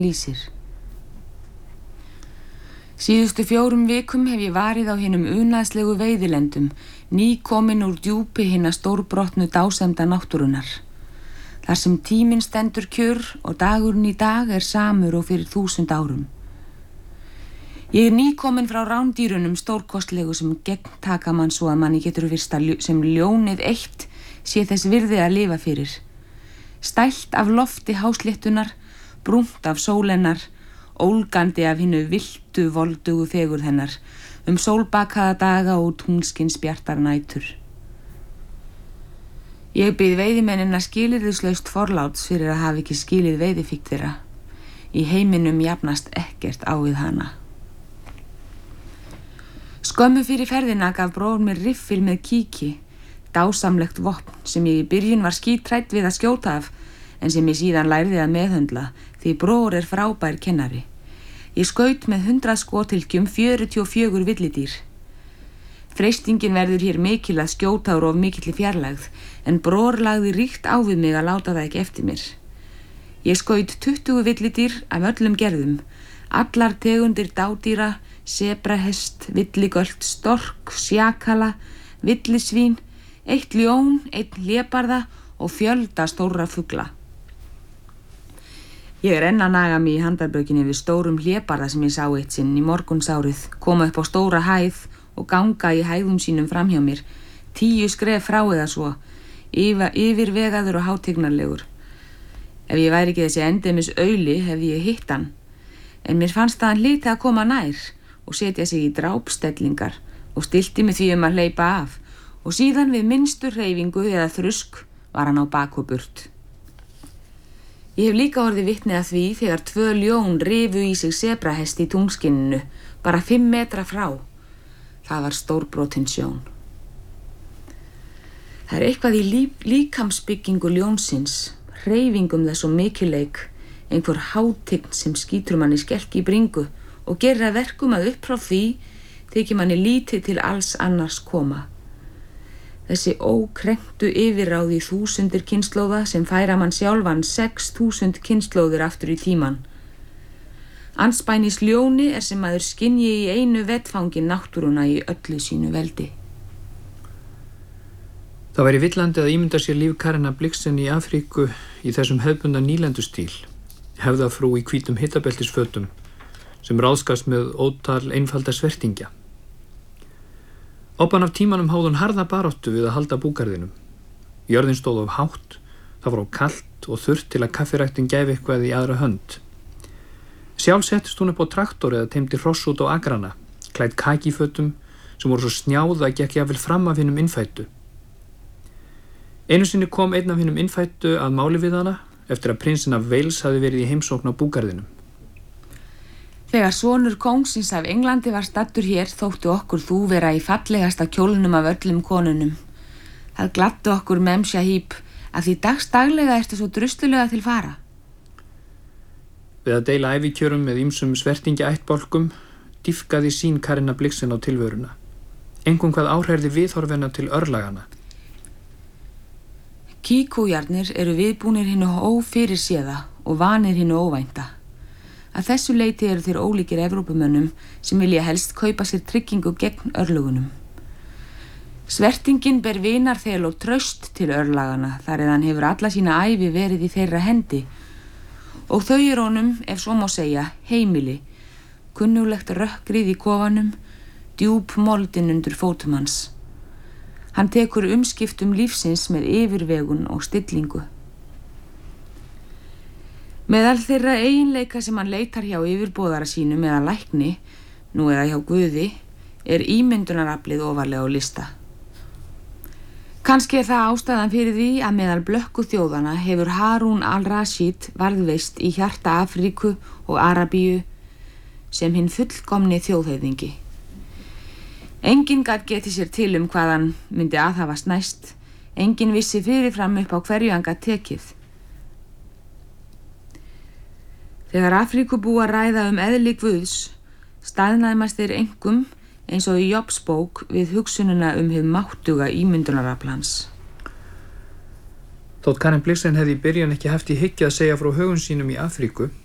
lýsir. Síðustu 4 vikum hef ég varið á hinum unaðslegu veiðilendum, nýkomin úr djúpi hinna stórbrotnu dásemda náttúrunnar. Þar sem tíminn stendur kjur og dagurinn í dag er samur og fyrir 1000 árum. Ég er nýkomin frá rándýrunum stórkostlegu sem gegntaka mann svo að manni getur virst sem ljónið eitt sé þess virði að lifa fyrir. Stælt af lofti hásléttunar, brúnt af sólennar, ólgandi af hinnu viltu voldugu fegurð hennar, sólbakaða daga og tunglskins bjartar nætur. Ég bið veiðimennina skilyrðislaust forláts fyrir að hafa ekki skilið veiðifíkt þeirra. Í heiminum jafnast ekkert á við hana. Skömmu fyrir ferðina gaf bróðir mér riffil með kíki, dásamlegt vopn sem ég í byrjun var skítrædd við að skjóta af, en sem ég síðan lærði að meðhöndla, því bróðir er frábær kennari. Ég skaut með 100 skotilkjum 44 villidýr. Freistingin verður hér mikil að skjóta úr of mikilli fjarlægð, en bróðir lagði ríkt á við mig að láta það ekki eftir mér. Ég skaut 20 villidýr af öllum gerðum, allar tegundir dádýra, sebrahest, villigölt, stork, sjakala, villisvín, 1 ljón, 1 lébarða og fjölda stórra fugla. Ég er enn að naga mig í handarbökinni við stórum lébarða sem ég sá eitt sinn í morgunsárið, koma upp á stóra hæð og ganga í hæðum sínum framhjá mér, 10 skref frá eða svo, yfirvegaður og hátignarlegur. Ef ég væri ekki þessi endemis auli hefði ég hitt hann, en mér fannst að hann hlyti að koma nær og setja sig í drápstellingar og stilti mig því að hleypa af, og síðan við minnstu hreyfingu eða þrusk var hann á bak og burt. Ég hef líka orðið vitni að því þegar 2 ljón rifu í sig sebrahest í tungskinninu, bara 5 metra frá. Það var stórbrotin sjón. Það er eitthvað í líkamsbyggingu ljónsins, hreyfingum þess og mikilleik, einhver hátign sem skýtur manni skelk í bringu og gerir að verkum að upp frá því þykir manni lítið til alls annars koma. Þessi ókrenktu yfirráð í 1000 kynslóða sem færa mann sjálfan 6000 kynslóðir aftur í tíman. Andspænis ljóni er sem maður skynji í einu vettfangi náttúruna í öllu sínu veldi. Það væri villandi að ímynda sér líf Karina Blixen í Afríku í þessum hefðbundna nýlendustíl, hefðafrú í hvítum hitabeltisfötum sem ráðskast með ótal einfalda svertingja. Oppan af tímanum háði hún harða baráttu við að halda búgarðinum. Jörðin stóð of hátt, það var of kalt og þurrt til að kaffiræktin gæfi eitthvað í aðra hönd. Sjálf settist hún upp á traktor eða teymdi hross út á agrana, klædd kakífötum sem voru svo snjáð að gekk jafnvel fram af hinum innfæddu. Einu sinni kom einn af hinum innfæddu að máli við hana eftir að prinsinn af Wales hafi verið í heimsókn á búgarðinum. Þegar sonur kóngsins af Englandi var staddur hér þóttu okkur þú vera í fallegasta kjólnum af öllum konunum. Það gladdi okkur Memshahib að því daglega ertu svo drustulega til fara. Við að deila ævikjörum með ýmsum svertingja ættbálkum dýfkaði sín Karina Blixen á tilvöruna. Einkum hvað áhrærði viðhorfina til örlagana. Kíkújarnir eru viðbúnir hinu ófyrirséða og vanir hinu óvænta. Að þessu leyti eru þeir ólíkir Evrópumönnum sem vilja helst kaupa sér tryggingu gegn örlugunum. Svertingin ber vinarþel og traust til örlagana þar eða hann hefur alla sína ævi verið í þeirra hendi og þau eru honum, ef svo má segja, heimili, kunnuglegt rökkrið í kofanum, djúp moldin undir fótum hans. Hann tekur umskiptum lífsins með yfirvegun og stillingu. Meðal þeirra eiginleika sem hann leitar hjá yfirboðara sínum eða lækni, nú eða hjá Guði, er ímyndunaraflið ofarlega á lista. Kannski er það ástæðan fyrir því að meðal blökku þjóðana hefur Harún al-Rashid varðveist í hjarta Afríku og Arabíu sem hinn fullkomni þjóðhöfðingi. Enginn gat getið sér til hvað hann myndi aðhafast næst, enginn vissi fyrirfram upp á hverju hann gat tekið. Þegar Afríkubúar ræða eðli Guðs, staðnæmast þeir einkum eins og í Jobbsbók við hugsunina hið máttuga ímyndunarafl hans. Þótt Karen Blixen hefði í byrjun ekki haft í hyggju að segja frá högum sínum í Afríku,